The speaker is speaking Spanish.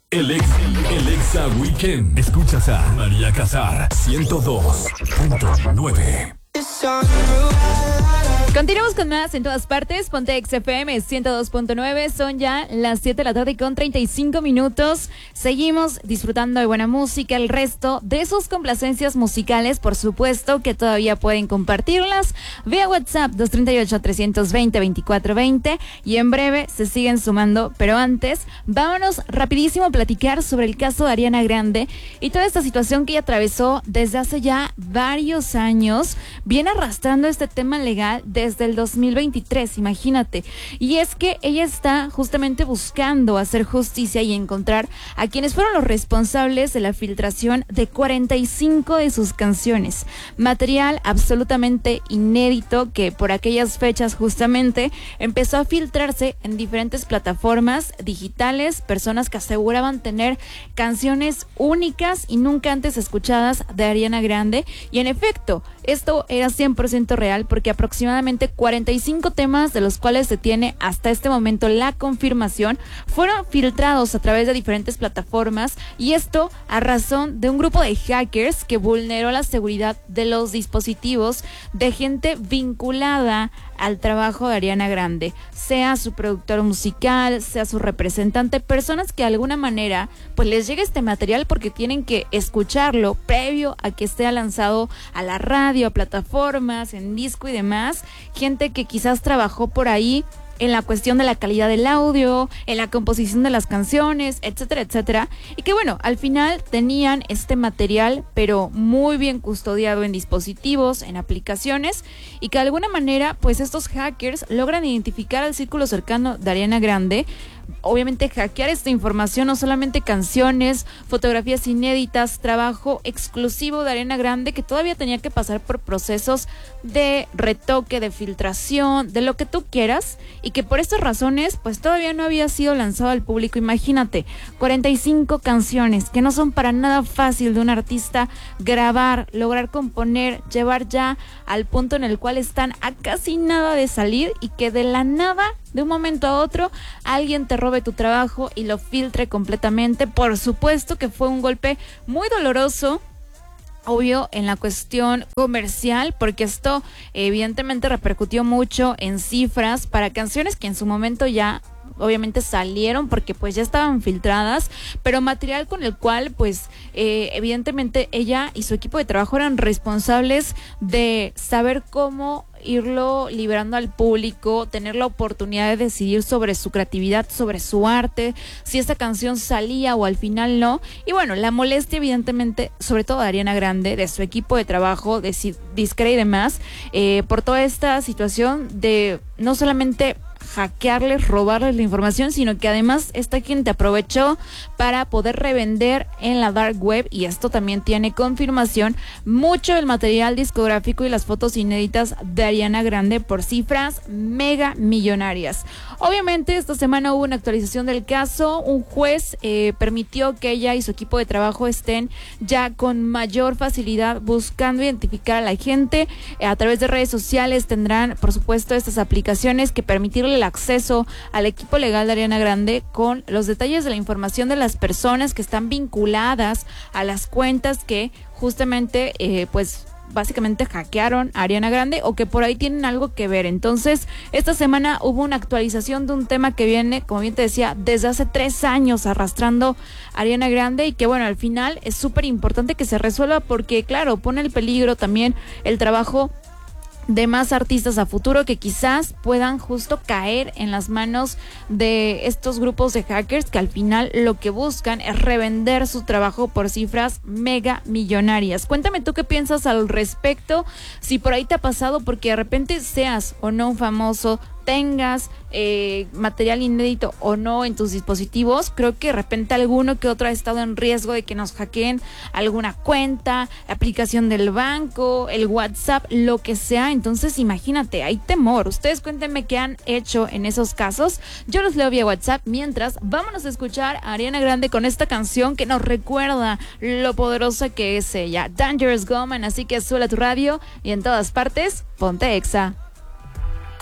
El Exa Weekend. Escuchas a María Casar 102.9. Continuamos con más en todas partes. Ponte XFM 102.9. Son ya las 7 de la tarde con 35 minutos. Seguimos disfrutando de buena música. El resto de sus complacencias musicales, por supuesto, que todavía pueden compartirlas vía WhatsApp 238-320-2420. Y en breve se siguen sumando. Pero antes, vámonos rapidísimo a platicar sobre el caso de Ariana Grande y toda esta situación que ella atravesó desde hace ya varios años. Viene arrastrando este tema legal desde el 2023, imagínate. Y es que ella está justamente buscando hacer justicia y encontrar a quienes fueron los responsables de la filtración de 45 de sus canciones. Material absolutamente inédito que por aquellas fechas justamente empezó a filtrarse en diferentes plataformas digitales, personas que aseguraban tener canciones únicas y nunca antes escuchadas de Ariana Grande. Y en efecto, esto era 100% real porque aproximadamente 45 temas, de los cuales se tiene hasta este momento la confirmación, fueron filtrados a través de diferentes plataformas, y esto a razón de un grupo de hackers que vulneró la seguridad de los dispositivos de gente vinculada al trabajo de Ariana Grande, sea su productor musical, sea su representante, personas que de alguna manera pues les llega este material porque tienen que escucharlo previo a que esté lanzado a la radio, a plataformas, en disco y demás. Gente que quizás trabajó por ahí en la cuestión de la calidad del audio, en la composición de las canciones, etcétera, etcétera. Y que bueno, al final tenían este material, pero muy bien custodiado en dispositivos, en aplicaciones, y que de alguna manera, pues estos hackers logran identificar al círculo cercano de Ariana Grande. Obviamente hackear esta información, no solamente canciones, fotografías inéditas, trabajo exclusivo de Ariana Grande que todavía tenía que pasar por procesos de retoque, de filtración, de lo que tú quieras, y que por estas razones pues todavía no había sido lanzado al público. Imagínate, 45 canciones que no son para nada fácil de un artista grabar, lograr componer, llevar ya al punto en el cual están a casi nada de salir, y que de la nada, de un momento a otro, alguien te robe tu trabajo y lo filtre completamente. Por supuesto que fue un golpe muy doloroso, obvio, en la cuestión comercial, porque esto evidentemente repercutió mucho en cifras para canciones que en su momento ya obviamente salieron porque pues ya estaban filtradas, pero material con el cual pues evidentemente ella y su equipo de trabajo eran responsables de saber cómo irlo liberando al público, tener la oportunidad de decidir sobre su creatividad, sobre su arte, si esta canción salía o al final no. Y bueno, la molestia evidentemente, sobre todo de Ariana Grande, de su equipo de trabajo, de Discre y demás, por toda esta situación de no solamente hackearles, robarles la información, sino que además esta gente aprovechó para poder revender en la dark web, y esto también tiene confirmación, mucho del material discográfico y las fotos inéditas de Ariana Grande por cifras mega millonarias. Obviamente esta semana hubo una actualización del caso. Un juez permitió que ella y su equipo de trabajo estén ya con mayor facilidad buscando identificar a la gente. A través de redes sociales tendrán, por supuesto, estas aplicaciones que permitirle el acceso al equipo legal de Ariana Grande con los detalles de la información de las personas que están vinculadas a las cuentas que justamente pues básicamente hackearon a Ariana Grande o que por ahí tienen algo que ver. Entonces, esta semana hubo una actualización de un tema que viene, como bien te decía, desde hace 3 años arrastrando a Ariana Grande, y que bueno, al final es súper importante que se resuelva porque, claro, pone en peligro también el trabajo de más artistas a futuro que quizás puedan justo caer en las manos de estos grupos de hackers que al final lo que buscan es revender su trabajo por cifras mega millonarias. Cuéntame tú qué piensas al respecto, si por ahí te ha pasado, porque de repente seas o no un famoso, tengas material inédito o no en tus dispositivos, creo que de repente alguno que otro ha estado en riesgo de que nos hackeen alguna cuenta, la aplicación del banco, el WhatsApp, lo que sea. Entonces imagínate, hay temor. Ustedes cuéntenme qué han hecho en esos casos. Yo los leo vía WhatsApp. Mientras, vámonos a escuchar a Ariana Grande con esta canción que nos recuerda lo poderosa que es ella, Dangerous Woman. Así que suele tu radio y en todas partes, ponte Exa.